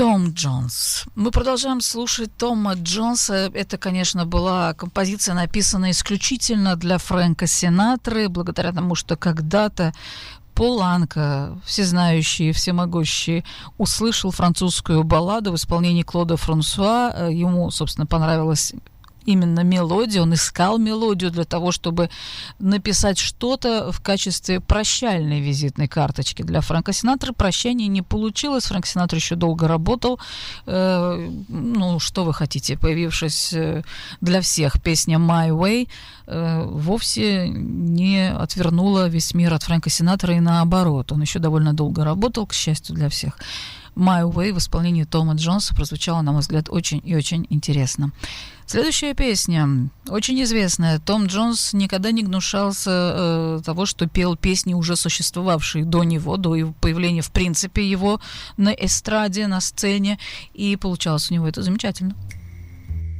Том Джонс. Мы продолжаем слушать Тома Джонса. Это, конечно, была композиция, написанная исключительно для Фрэнка Синатры, благодаря тому, что когда-то Пол Анка, всезнающий, всемогущий, услышал французскую балладу в исполнении Клода Франсуа. Ему, собственно, понравилась именно мелодия, он искал мелодию для того, чтобы написать что-то в качестве прощальной визитной карточки для Фрэнка Синатры. Прощание не получилось, Фрэнк Синатра еще долго работал. Ну, что вы хотите, появившись для всех песня «My Way» вовсе не отвернула весь мир от Фрэнка Синатра, и наоборот. Он еще довольно долго работал, к счастью для всех. «My Way» в исполнении Тома Джонса прозвучала, на мой взгляд, очень и очень интересно. Следующая песня, очень известная. Том Джонс никогда не гнушался того, что пел песни, уже существовавшие до него, до его появления, в принципе, его на эстраде, на сцене, и получалось у него это замечательно.